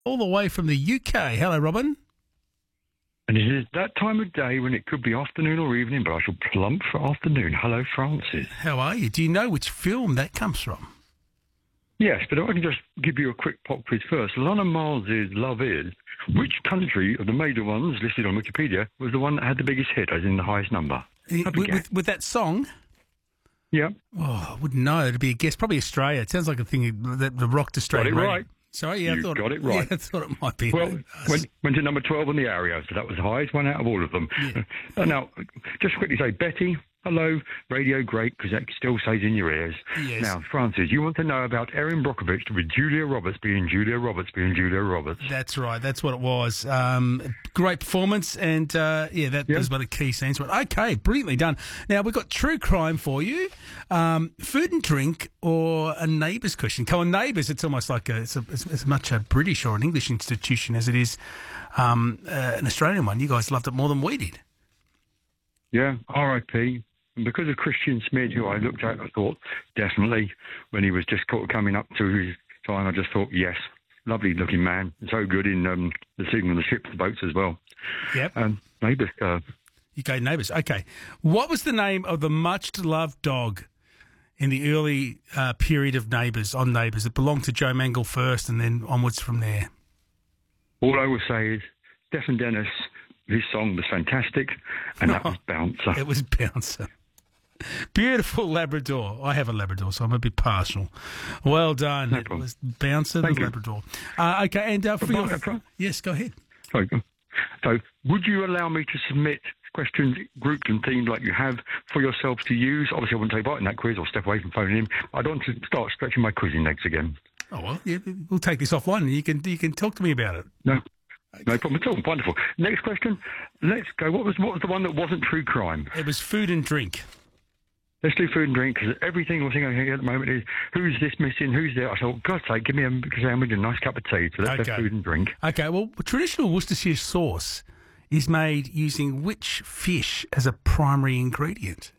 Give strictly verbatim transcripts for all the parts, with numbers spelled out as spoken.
all the way from the U K. Hello, Robin. And it is that time of day when it could be afternoon or evening, but I shall plump for afternoon. Hello, Francis. How are you? Do you know which film that comes from? Yes, but if I can just give you a quick pop quiz first. Lana Miles's Love Is, which country of the major ones listed on Wikipedia was the one that had the biggest hit, as in the highest number? With, with, with that song? Yeah. Oh, I wouldn't know. It'd be a guess. Probably Australia. It sounds like a thing that the rocked Australian Got it radio. right. Sorry, yeah, you I thought got it right. Yeah, I thought it might be. Well, went, went to number twelve on the area, so that was the highest one out of all of them. Yeah. Uh, now, just quickly say, Betty, hello, radio great, because that still stays in your ears. Yes. Now, Francis, you want to know about Erin Brockovich with Julia Roberts being Julia Roberts being Julia Roberts. That's right. That's what it was. Um, great performance, and uh, yeah, that Yeah. was one of the key scenes. Okay, brilliantly done. Now we've got true crime for you, um, food and drink, or a neighbours question. Come on, neighbours. It's almost like a, it's, a, it's as much a British or an English institution as it is um, uh, an Australian one. You guys loved it more than we did. Yeah, R I P. And because of Christian Smith, who I looked at, I thought, definitely, when he was just sort of coming up to his time, I just thought, yes, lovely looking man. So good in um, the singing of the ships, the boats as well. Yep. Um, neighbours. Uh, You go neighbours. Okay. What was the name of the much-loved dog in the early uh, period of Neighbours, on Neighbours? It belonged to Joe Mangle first and then onwards from there. all I will say is, Stephen Dennis, his song was fantastic, and that was Bouncer. It was Bouncer. Beautiful Labrador. I have a Labrador, so I'm a bit partial. Well done. No it problem. was Bouncer, Thank the you. Labrador. Uh, okay, and uh, for your... Right, right. Yes, go ahead. Sorry. So, would you allow me to submit questions grouped and themed like you have for yourself to use? Obviously, I wouldn't take part in that quiz or step away from phoning in. I don't want to start stretching my quizzing legs again. Oh, well, yeah, we'll take this offline and you can, you can talk to me about it. No. No problem at all. Wonderful. Next question. Let's go. What was what was the one that wasn't true crime? It was food and drink. Let's do food and drink, because everything we're thinking at the moment is, who's this missing, who's there? I thought, God's sake, give me a sandwich and a nice cup of tea. So let's Okay. have food and drink. Okay, well, traditional Worcestershire sauce is made using which fish as a primary ingredient?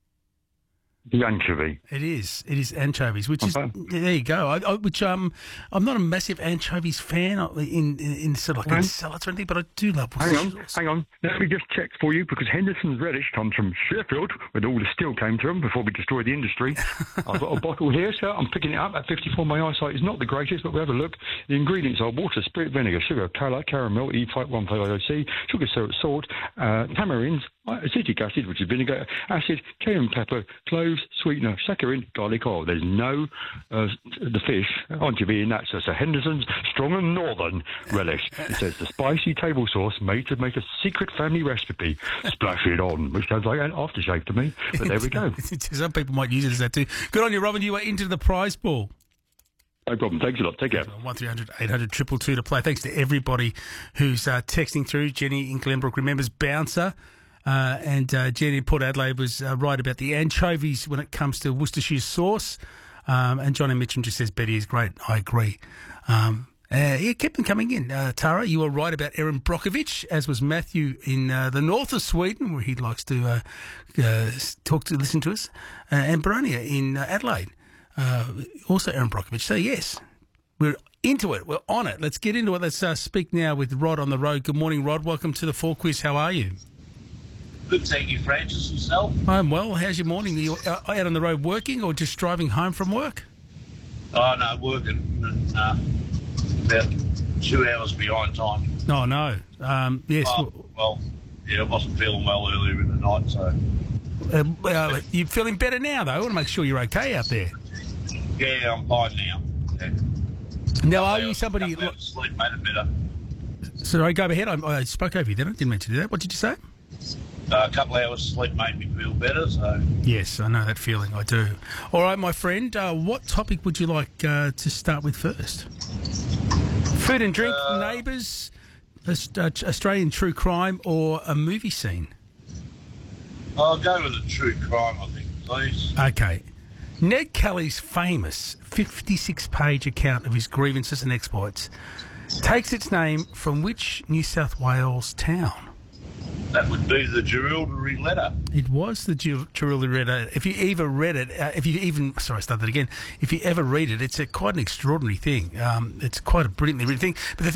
The anchovy. It is. It is anchovies, which is Okay. there you go. I, I, which um, I'm not a massive anchovies fan of- in in, in sort of like in Right. salads or anything, but I do love Hang Worcestershire on, sauce. hang on. Let me just check for you, because Henderson's Relish comes from Sheffield, where all the steel came from before we destroyed the industry. I've got a bottle here, sir. I'm picking it up at fifty-four. My eyesight is not the greatest, but we'll have a look. The ingredients are water, spirit, vinegar, sugar, car- caramel, E five one five I O C, sugar, syrup, salt, uh, tamarinds, acetic acid, which is vinegar, acid, cayenne pepper, cloves, sweetener, saccharin, garlic oil. There's no uh, the fish anchovy in that, so it's a Henderson's Strong and Northern Relish. It says the spicy table sauce made to make a secret family recipe. Splash it on, which sounds like an aftershave to me. But there we go. Some people might use it as that too. Good on you, Robin. You are into the prize pool. No problem. Thanks a lot. Take care. one three hundred eight hundred two two two to play. Thanks to everybody who's uh, texting through. Jenny in Glenbrook remembers Bouncer. Uh, and uh, Jenny in Port Adelaide was uh, right about the anchovies when it comes to Worcestershire sauce. Um, and Johnny Mitchum just says Betty is great. I agree. Um, uh, yeah, keep them coming in. Uh, Tara, you were right about Erin Brockovich, as was Matthew in uh, the north of Sweden, where he likes to uh, uh, talk to, listen to us. Uh, and Baronia in uh, Adelaide, uh, also Erin Brockovich. So, yes, we're into it. We're on it. Let's get into it. Let's uh, speak now with Rod on the road. Good morning, Rod. Welcome to the Four Quiz. How are you? Good, thank you, Francis. Yourself? I'm well. How's your morning? Are you out on the road working or just driving home from work? Oh, no, working. Uh, about two hours behind time. Oh, no. Um, yes. Oh, well, yeah, I wasn't feeling well earlier in the night, so... Uh, uh, you're feeling better now, though. I want to make sure you're okay out there. Yeah, I'm fine now. Yeah. Now, are I you was- somebody... couple hours of sleep made it better. Sorry, go ahead. I, I spoke over you, didn't I? Didn't mean to do that. What did you say? Uh, a couple of hours of sleep made me feel better, so... Yes, I know that feeling. I do. All right, my friend. Uh, what topic would you like uh, to start with first? Food and drink, Uh, neighbours, Aust- uh, Australian true crime, or a movie scene? I'll go with a true crime, I think, please. Okay. Ned Kelly's famous fifty-six page account of his grievances and exploits takes its name from which New South Wales town? That would be the Jerilderie letter. It was the Jerilderie letter. If you ever read it, uh, if you even, sorry, I start that again. If you ever read it, it's a, quite an extraordinary thing. Um, it's quite a brilliantly written thing. But the